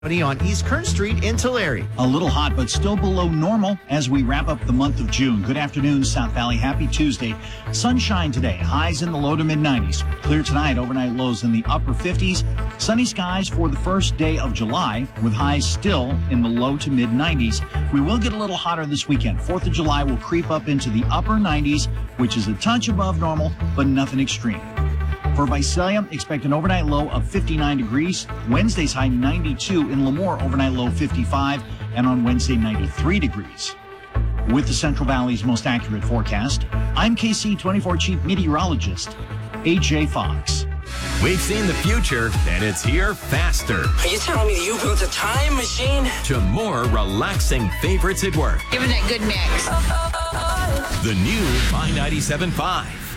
On East Kern Street in Tulare. A little hot, but still below normal as we wrap up the month of June. Good afternoon, South Valley. Happy Tuesday. Sunshine today. Highs in the low to mid 90s. Clear tonight. Overnight lows in the upper 50s. Sunny skies for the first day of July with highs still in the low to mid 90s. We will get a little hotter this weekend. 4th of July will creep up into the upper 90s, which is a touch above normal, but nothing extreme. For Visalia, expect an overnight low of 59 degrees. Wednesday's high 92. In Lemoore, overnight low 55. And on Wednesday, 93 degrees. With the Central Valley's most accurate forecast, I'm KC24 Chief Meteorologist, AJ Fox. We've seen the future, and it's here faster. Are you telling me you built a time machine? To more relaxing favorites at work. Give it that good mix. The new My 97.5.